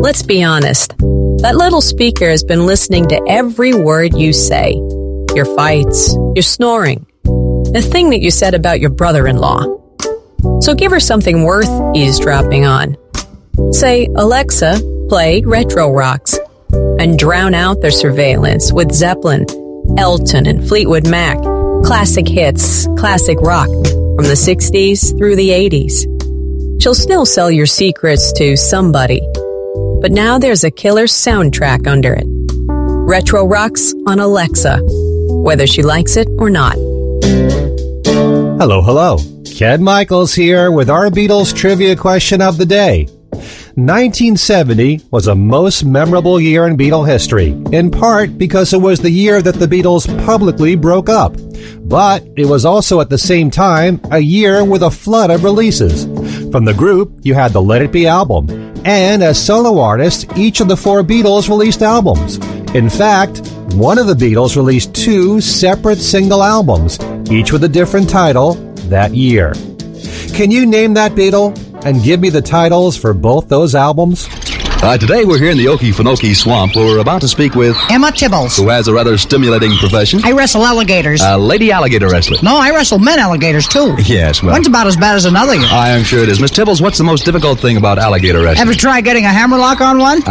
Let's be honest. That little speaker has been listening to every word you say. Your fights, your snoring, the thing that you said about your brother-in-law. So give her something worth eavesdropping on. Say, Alexa, play Retro Rocks, and drown out their surveillance with Zeppelin, Elton, and Fleetwood Mac. Classic hits, classic rock, from the 60s through the 80s. She'll still sell your secrets to somebody. But now there's a killer soundtrack under it. Retro Rocks on Alexa, whether she likes it or not. Hello. Ken Michaels here with our Beatles trivia question of the day. 1970 was a most memorable year in Beatle history, in part because it was the year that the Beatles publicly broke up. But it was also at the same time a year with a flood of releases. From the group, you had the Let It Be album, and as solo artists, each of the four Beatles released albums. In fact, one of the Beatles released 2 separate single albums, each with a different title, that year. Can you name that Beatle and give me the titles for both those albums? Today we're here in the Okefenokee Swamp where we're about to speak with Emma Tibbles, who has a rather stimulating profession. I wrestle alligators. Lady alligator wrestler. No, I wrestle men alligators, too. Yes, well, One's about as bad as another. I am sure it is. Miss Tibbles, what's the most difficult thing about alligator wrestling? Ever try getting a hammerlock on one?